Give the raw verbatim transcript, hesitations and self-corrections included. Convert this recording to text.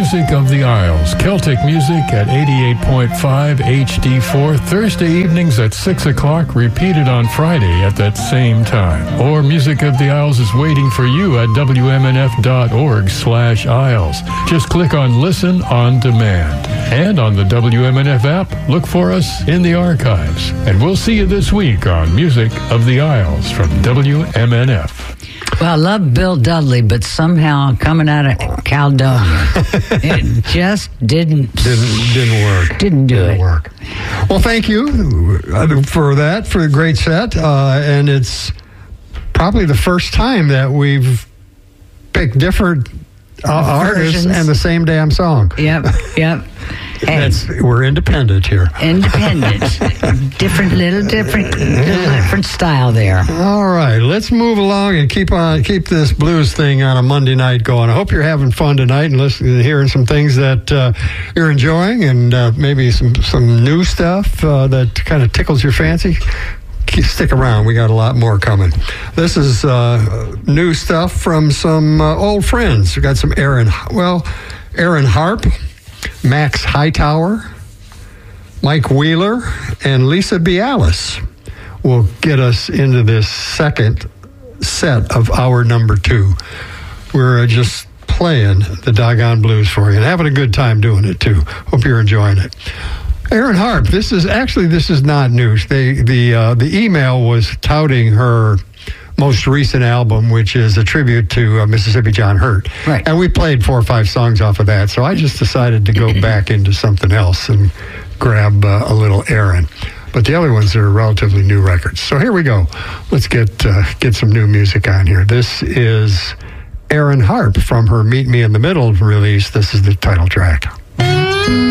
Music of the Isles, Celtic music at eighty-eight point five H D four, Thursday evenings at six o'clock, repeated on Friday at that same time. Or Music of the Isles is waiting for you at W M N F dot org slash Isles. Just click on Listen on Demand. And on the W M N F app, look for us in the archives. And we'll see you this week on Music of the Isles from W M N F. Well, I love Bill Dudley, but somehow coming out of Caledonia, it just didn't didn't didn't work. Didn't do didn't it. work. Well, thank you for that, for the great set, uh, and it's probably the first time that we've picked different uh, artists and the same damn song. Yep, yep. Hey, That's, we're independent here. Independent. different, little different, little different style there. All right, let's move along and keep on keep this blues thing on a Monday night going. I hope you're having fun tonight and listening, hearing some things that uh, you're enjoying, and uh, maybe some some new stuff uh, that kind of tickles your fancy. Keep, stick around. We got a lot more coming. This is uh, new stuff from some uh, old friends. We got some Aaron, well, Aaron Harp, Max Hightower, Mike Wheeler, and Lisa Bialis will get us into this second set of hour number two. We're uh, just playing the doggone blues for you and having a good time doing it too. Hope you're enjoying it. Aaron Harp, this is actually, this is not news. They, the, uh, the email was touting her most recent album, which is a tribute to uh, Mississippi John Hurt. Right. And we played four or five songs off of that, so I just decided to go back into something else and grab uh, a little Aaron. But the other ones are relatively new records. So here we go. Let's get uh, get some new music on here. This is Aaron Harp from her Meet Me in the Middle release. This is the title track.